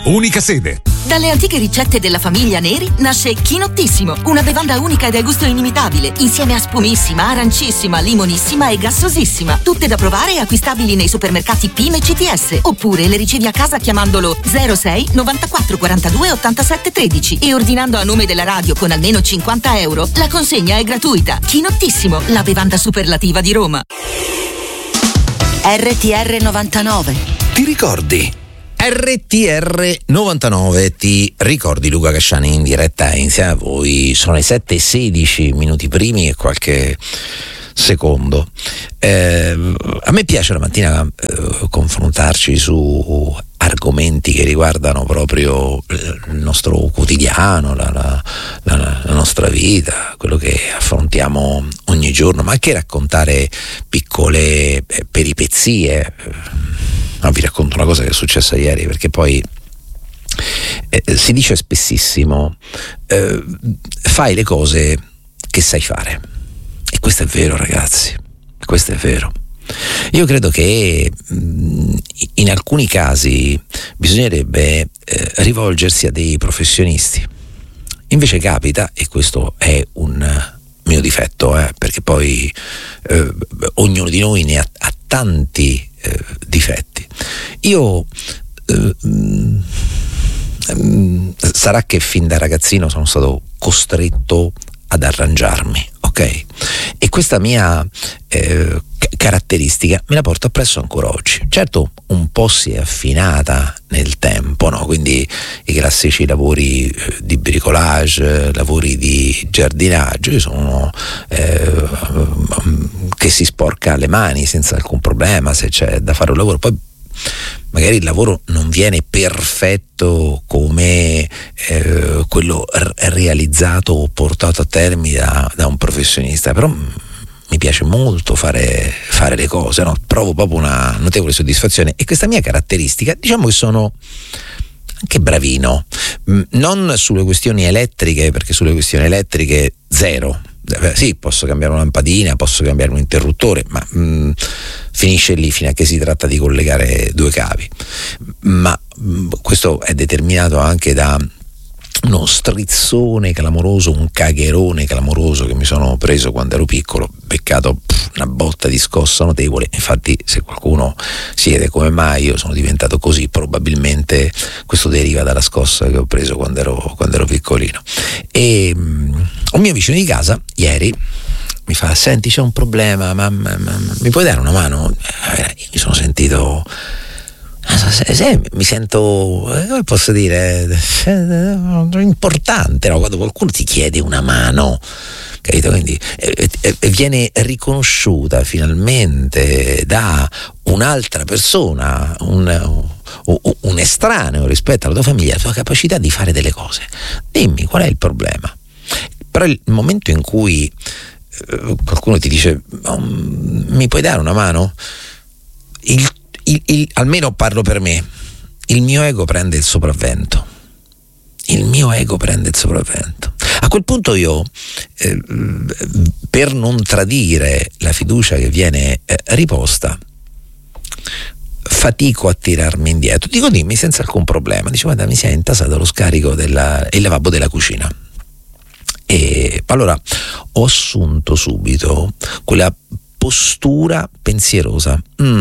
unica sede. Dalle antiche ricette della famiglia Neri nasce Chinottissimo, una bevanda unica ed a gusto inimitabile, insieme a spumissima, arancissima, limonissima e gassosissima. Tutte da provare e acquistabili nei supermercati PIM e CTS. Oppure le ricevi a casa chiamandolo 06 94 42 87 13 e ordinando a nome della radio con almeno 50 euro. La consegna è gratuita. Chinottissimo, la bevanda superlativa di Roma. RTR 99. Ti ricordi? RTR 99, ti ricordi? Luca Casciani in diretta insieme a voi. Sono le 7:16 minuti primi e qualche secondo. A me piace la mattina confrontarci su argomenti che riguardano proprio il nostro quotidiano, la nostra vita, quello che affrontiamo ogni giorno, ma anche raccontare piccole peripezie. Vi racconto una cosa che è successa ieri, perché poi si dice spessissimo fai le cose che sai fare, e questo è vero, ragazzi, questo è vero. Io credo che in alcuni casi bisognerebbe rivolgersi a dei professionisti. Invece capita, e questo è un mio difetto, perché poi ognuno di noi ne ha tanti difetti. Io sarà che fin da ragazzino sono stato costretto ad arrangiarmi, ok? E questa mia caratteristica me la porto appresso ancora oggi. Certo, un po' si è affinata nel tempo, no? Quindi i classici lavori di bricolage, lavori di giardinaggio, io sono che si sporca le mani senza alcun problema se c'è da fare un lavoro. Poi magari il lavoro non viene perfetto come quello realizzato o portato a termine da un professionista, però mi piace molto fare le cose, no? Provo proprio una notevole soddisfazione, e questa mia caratteristica, diciamo che sono anche bravino, non sulle questioni elettriche, perché sulle questioni elettriche zero. Sì, posso cambiare una lampadina, posso cambiare un interruttore, ma finisce lì fino a che si tratta di collegare due cavi. Ma questo è determinato anche da uno strizzone clamoroso, un cagherone clamoroso che mi sono preso quando ero piccolo, beccato una botta di scossa notevole. Infatti, se qualcuno si chiede come mai io sono diventato così, probabilmente questo deriva dalla scossa che ho preso quando ero piccolino. E un mio vicino di casa ieri mi fa: senti, c'è un problema, mamma, mi puoi dare una mano? Io mi sono sentito, mi sento, come posso dire, importante, no? Quando qualcuno ti chiede una mano, capito? Quindi viene riconosciuta finalmente da un'altra persona, un estraneo rispetto alla tua famiglia, la tua capacità di fare delle cose. Dimmi qual è il problema. Però il momento in cui qualcuno ti dice: mi puoi dare una mano? Almeno parlo per me, il mio ego prende il sopravvento. A quel punto io, per non tradire la fiducia che viene riposta, fatico a tirarmi indietro. Dico: dimmi, senza alcun problema. Dice: guarda, mi si è intasato lo scarico il lavabo della cucina. E allora ho assunto subito quella postura pensierosa.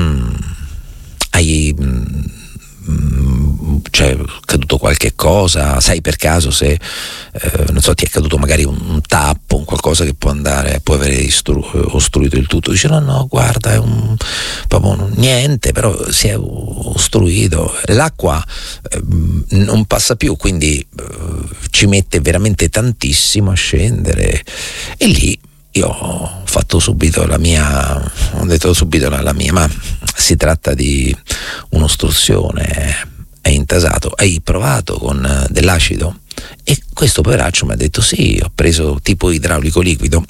C'è caduto qualche cosa? Sai per caso se non so, ti è caduto magari un tappo, un qualcosa che può aver ostruito il tutto? Dice: no, guarda, è proprio niente, però si è ostruito, l'acqua non passa più, quindi ci mette veramente tantissimo a scendere. E lì io ho fatto subito la mia, ma si tratta di un'ostruzione, è intasato, hai provato con dell'acido? E questo poveraccio mi ha detto: sì, ho preso tipo idraulico liquido.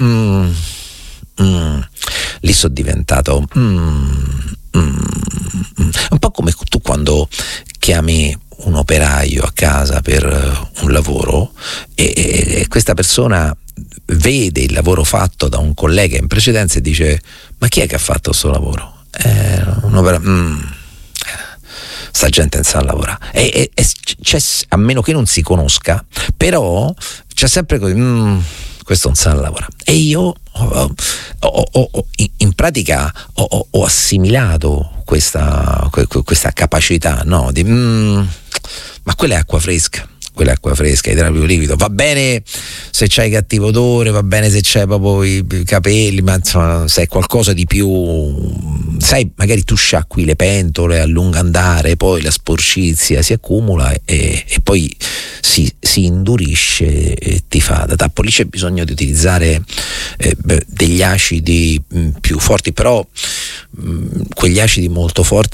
Lì sono diventato un po' come tu quando chiami un operaio a casa per un lavoro e questa persona vede il lavoro fatto da un collega in precedenza e dice: ma chi è che ha fatto questo lavoro? sta gente non sa lavorare, e c'è, a meno che non si conosca, però c'è sempre così, questo non sa lavorare. E io in pratica ho assimilato questa capacità, no? Ma quella è acqua fresca, idraulico liquido. Va bene se c'hai cattivo odore, va bene se c'hai proprio i capelli, ma insomma, se è qualcosa di più, sai, magari tu sciacqui le pentole a lungo andare, poi la sporcizia si accumula e poi si indurisce e ti fa da tappo. Lì c'è bisogno di utilizzare degli acidi più forti, però quegli acidi molto forti